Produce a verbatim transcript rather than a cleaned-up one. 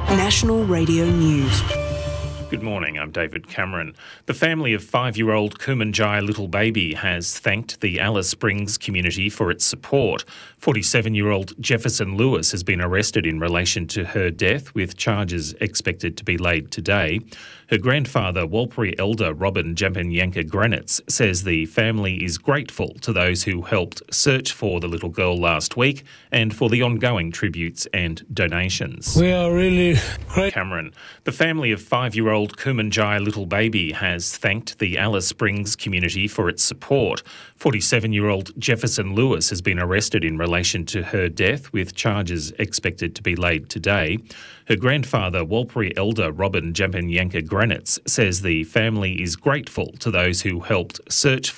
National Radio News. Good morning, I'm David Cameron. The family of five-year-old Kumanjai little baby has thanked the Alice Springs community for its support. forty-seven-year-old Jefferson Lewis has been arrested in relation to her death, with charges expected to be laid today. Her grandfather, Warlpiri elder Robin Jampanyanka Granitz, says the family is grateful to those who helped search for the little girl last week and for the ongoing tributes and donations. We are really grateful. Cameron. The family of five-year-old Kumanjai little baby has thanked the Alice Springs community for its support. forty-seven-year-old Jefferson Lewis has been arrested in relation to her death, with charges expected to be laid today. Her grandfather, Warlpiri elder Robin Jampanyanka Granitz, says the family is grateful to those who helped search